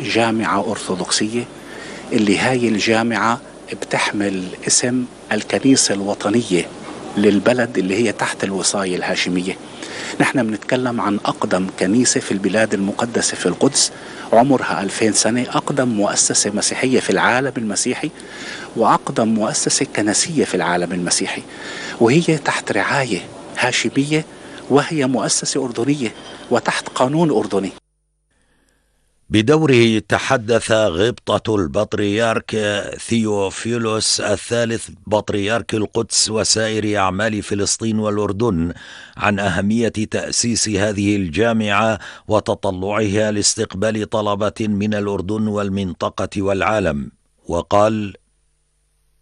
جامعة أرثوذكسية، اللي هاي الجامعة بتحمل اسم الكنيسة الوطنية للبلد اللي هي تحت الوصاية الهاشمية. نحن بنتكلم عن أقدم كنيسة في البلاد المقدسة في القدس، عمرها 2000 سنة، أقدم مؤسسة مسيحية في العالم المسيحي، وأقدم مؤسسة كنسية في العالم المسيحي، وهي تحت رعاية هاشمية، وهي مؤسسة أردنية وتحت قانون أردني. بدوره تحدث غبطة البطريرك ثيوفيلوس الثالث بطريرك القدس وسائر أعمال فلسطين والأردن عن أهمية تأسيس هذه الجامعة وتطلعها لاستقبال طلبة من الأردن والمنطقة والعالم، وقال: